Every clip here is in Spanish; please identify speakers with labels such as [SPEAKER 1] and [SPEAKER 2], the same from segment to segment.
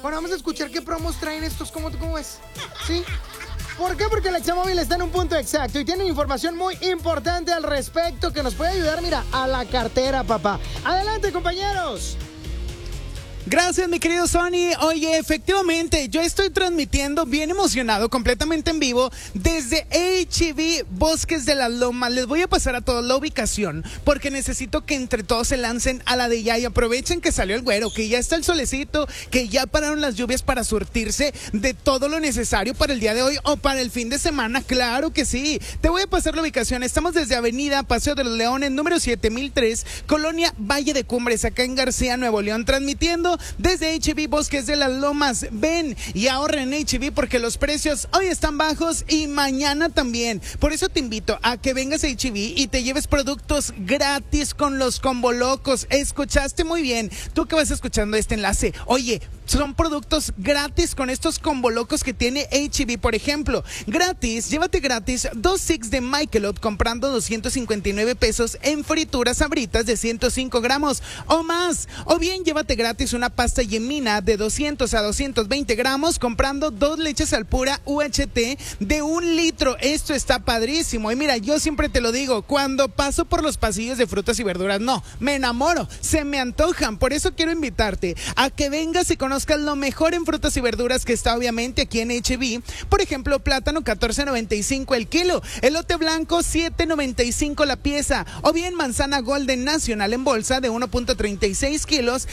[SPEAKER 1] Bueno, vamos a escuchar qué promos traen estos. ¿Cómo ves? ¿Sí? ¿Por qué? Porque el Examóvil está en un punto exacto y tienen información muy importante al respecto que nos puede ayudar, mira, a la cartera, papá. Adelante, compañeros.
[SPEAKER 2] Gracias, mi querido Sony. Oye, efectivamente, yo estoy transmitiendo bien emocionado, completamente en vivo, desde H-E-B Bosques de las Lomas. Les voy a pasar a todos la ubicación, porque necesito que entre todos se lancen a la de ya y aprovechen que salió el güero, que ya está el solecito, que ya pararon las lluvias para surtirse de todo lo necesario para el día de hoy o para el fin de semana. Claro que sí. Te voy a pasar la ubicación. Estamos desde Avenida Paseo de los Leones, número 7003, Colonia Valle de Cumbres, acá en García, Nuevo León, transmitiendo desde H-E-B Bosques de las Lomas. Ven y ahorra en H-E-B porque los precios hoy están bajos y mañana también. Por eso te invito a que vengas a H-E-B y te lleves productos gratis con los combo locos. Escuchaste muy bien. Tú que vas escuchando este enlace. Oye, son productos gratis con estos combo locos que tiene H-E-B. Por ejemplo, gratis, llévate gratis 2 sticks de Michelob comprando 259 pesos en frituras Sabritas de 105 gramos o más. O bien llévate gratis una pasta Yemina de 200 a 220 gramos comprando 2 leches Alpura UHT de 1 litro. Esto está padrísimo. Y mira, yo siempre te lo digo, cuando paso por los pasillos de frutas y verduras, no, me enamoro, se me antojan. Por eso quiero invitarte a que vengas y conozcas lo mejor en frutas y verduras que está obviamente aquí en H-E-B. Por ejemplo, plátano 14.95 el kilo, elote blanco 7.95 la pieza, o bien manzana Golden Nacional en bolsa de 1.36 kilos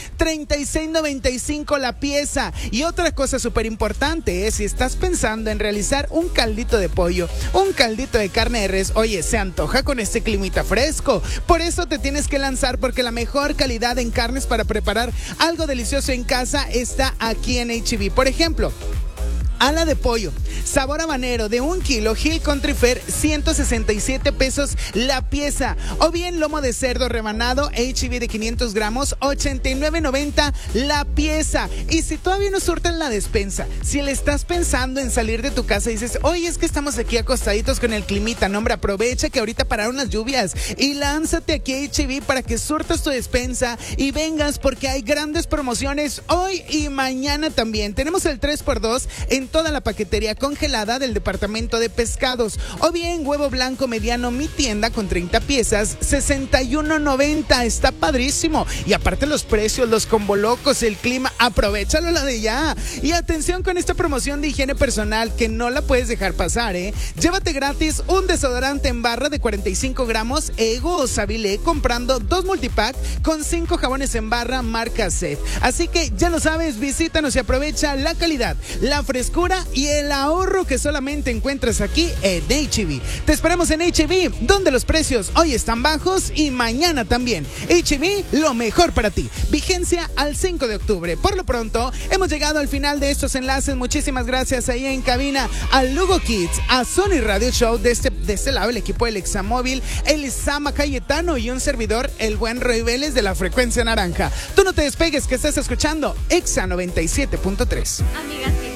[SPEAKER 2] 36.95 la pieza. Y otra cosa súper importante es si estás pensando en realizar un caldito de pollo, un caldito de carne de res, oye, se antoja con este climita fresco. Por eso te tienes que lanzar, porque la mejor calidad en carnes para preparar algo delicioso en casa está aquí en H-E-B. Por ejemplo, ala de pollo, sabor habanero de 1 kilo, Hill Country Fare, 167 pesos la pieza. O bien lomo de cerdo rebanado, H-E-B de 500 gramos, 89.90 la pieza. Y si todavía no surten la despensa, si le estás pensando en salir de tu casa y dices, oye, es que estamos aquí acostaditos con el climita, no, hombre, aprovecha que ahorita pararon las lluvias y lánzate aquí a H-E-B para que surtas tu despensa y vengas, porque hay grandes promociones hoy y mañana también. Tenemos el 3x2 en toda la paquetería congelada del departamento de pescados. O bien huevo blanco mediano mi tienda con 30 piezas, 61.90. Está padrísimo. Y aparte los precios, los combo locos, el clima, aprovechalo la de ya. Y atención con esta promoción de higiene personal que no la puedes dejar pasar, ¿eh? Llévate gratis un desodorante en barra de 45 gramos Ego o Savile comprando 2 multipack con 5 jabones en barra marca Set. Así que ya lo sabes, visítanos y aprovecha la calidad, la frescura y el ahorro que solamente encuentras aquí en H-E-B. Te esperamos en H-E-B, donde los precios hoy están bajos y mañana también. H-E-B, lo mejor para ti. Vigencia al 5 de octubre. Por lo pronto, hemos llegado al final de estos enlaces. Muchísimas gracias ahí en cabina a Lugo Kids, a Sony Radio Show, de este lado el equipo del Examóvil, el Sama Cayetano y un servidor, el buen Roy Vélez de la Frecuencia Naranja. Tú no te despegues, que estás escuchando Exa 97.3.
[SPEAKER 3] Amigas,